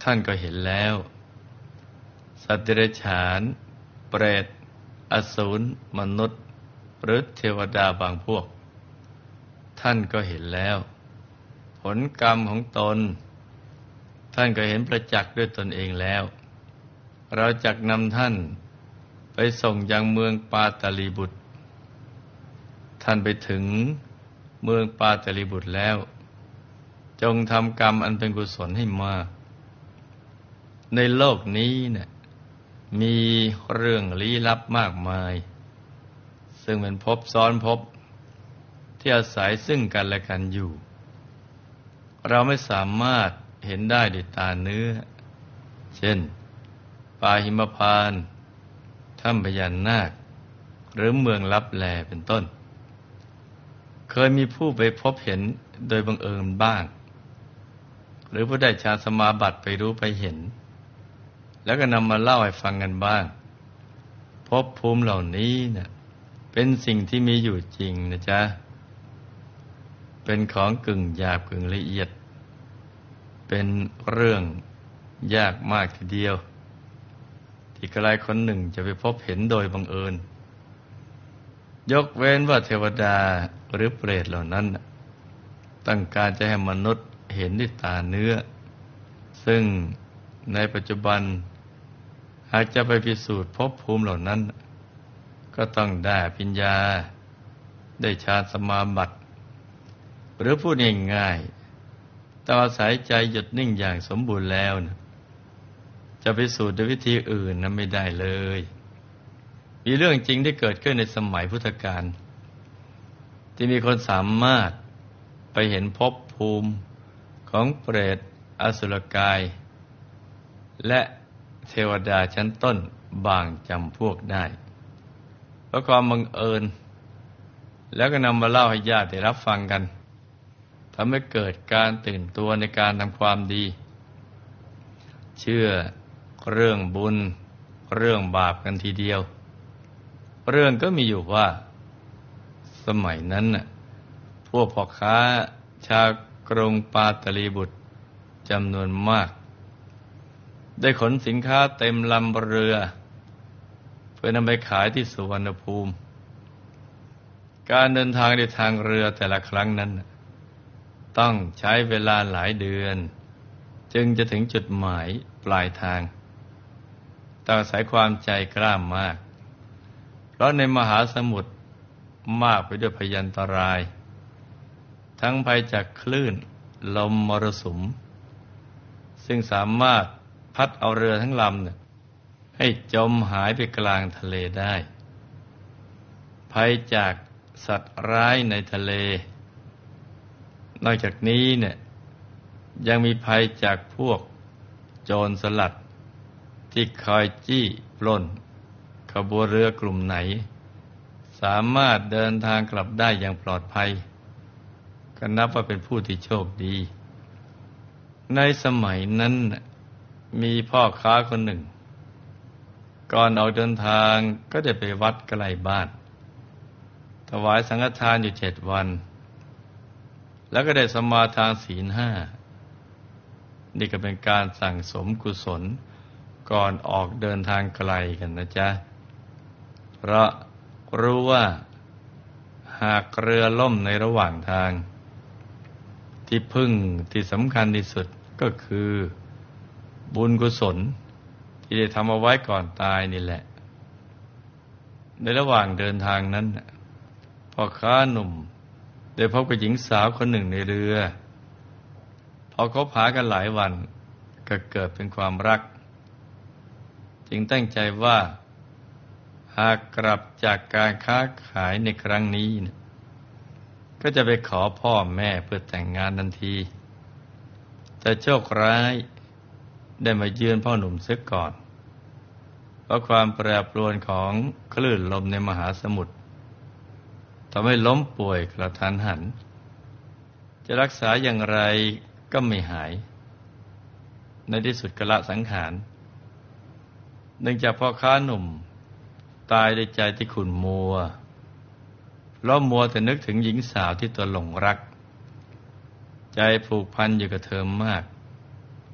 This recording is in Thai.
ท่านก็เห็นแล้วสัตว์เดรัจฉานเปรตอสูรมนุษย์หรือเทวดาบางพวกท่านก็เห็นแล้วผลกรรมของตนท่านก็เห็นประจักษ์ด้วยตนเองแล้วเราจักนำท่านไปส่งยังเมืองปาตาลีบุตรท่านไปถึงเมืองปาตาลีบุตรแล้วจงทำกรรมอันเป็นกุศลให้มากในโลกนี้เนี่ยมีเรื่องลี้ลับมากมายซึ่งเป็นภพซ้อนภพที่อาศัยซึ่งกันและกันอยู่เราไม่สามารถเห็นได้ด้วยตาเนื้อเช่นป่าหิมพานต์ถ้ำพญานาคหรือเมืองลับแลเป็นต้นเคยมีผู้ไปพบเห็นโดยบังเอิญบ้างหรือผู้ได้ฌานสมาบัติไปรู้ไปเห็นแล้วก็นำมาเล่าให้ฟังกันบ้างภพภูมิเหล่านี้เนี่ยเป็นสิ่งที่มีอยู่จริงนะจ๊ะเป็นของกึ่งหยาบกึ่งละเอียดเป็นเรื่องยากมากทีเดียวที่ใครคนหนึ่งจะไปพบเห็นโดยบังเอิญยกเว้นว่าเทวดาหรือเปรตเหล่านั้นต้องการจะให้มนุษย์เห็นด้วยตาเนื้อซึ่งในปัจจุบันหากจะไปพิสูจน์ภพภูมิเหล่านั้นก็ต้องได้ปัญญาได้ฌานสมาบัติหรือพูดง่ายๆต้องอาศัยใจหยุดนิ่งอย่างสมบูรณ์แล้วนะจะพิสูจน์ด้วยวิธีอื่นนั้นไม่ได้เลยมีเรื่องจริงที่เกิดขึ้นในสมัยพุทธกาลที่มีคนสามารถไปเห็นภพภูมิของเปรตอสุรกายและเทวดาชั้นต้นบางจำพวกได้เพราะความบังเอิญแล้วก็นำมาเล่าให้ญาติได้รับฟังกันทำให้เกิดการตื่นตัวในการทำความดีเชื่อเรื่องบุญเรื่องบาปกันทีเดียวเรื่องก็มีอยู่ว่าสมัยนั้นน่ะพวกพ่อค้าชาวกรุงปาตลีบุตรจำนวนมากได้ขนสินค้าเต็มลำเรือเพื่อนำไปขายที่สุวรรณภูมิการเดินทางในทางเรือแต่ละครั้งนั้นต้องใช้เวลาหลายเดือนจึงจะถึงจุดหมายปลายทางต้องอาศัยความใจกล้ามากเพราะในมหาสมุทรมากไปด้วยพยันตรายทั้งภัยจากคลื่นลมมรสุมซึ่งสามารถพัดเอาเรือทั้งลำให้จมหายไปกลางทะเลได้ภัยจากสัตว์ร้ายในทะเลนอกจากนี้เนี่ยยังมีภัยจากพวกโจรสลัดที่คอยจี้ปล้นขบวนเรือกลุ่มไหนสามารถเดินทางกลับได้อย่างปลอดภัยก็นับว่าเป็นผู้ที่โชคดีในสมัยนั้นมีพ่อค้าคนหนึ่งก่อนออกเดินทางก็ได้ไปวัดใกล้บ้านถวายสังฆทานอยู่7 วันแล้วก็ได้สมาทานศีล 5นี่ก็เป็นการสั่งสมกุศลก่อนออกเดินทางไกลกันนะจ๊ะเพราะรู้ว่าหากเรือล่มในระหว่างทางที่พึ่งที่สำคัญที่สุดก็คือบุญกุศลที่ได้ทำเอาไว้ก่อนตายนี่แหละในระหว่างเดินทางนั้นพ่อค้าหนุ่มได้พบกับหญิงสาวคนหนึ่งในเรือพอคบหากันหลายวันก็เกิดเป็นความรักจึงตั้งใจว่าหากกลับจากการค้าขายในครั้งนี้ก็จะไปขอพ่อแม่เพื่อแต่งงานทันทีแต่โชคร้ายได้มาเยือนพ่อหนุ่มเสียก่อนเพราะความแปรปรวนของคลื่นลมในมหาสมุทรทำให้ล้มป่วยกระทันหันจะรักษาอย่างไรก็ไม่หายในที่สุดก็ละสังขารเนื่องจากพ่อค้าหนุ่มตายด้วยใจที่ขุ่นมัวเพราะมัวแต่นึกถึงหญิงสาวที่ตัวหลงรักใจผูกพันอยู่กับเธอมาก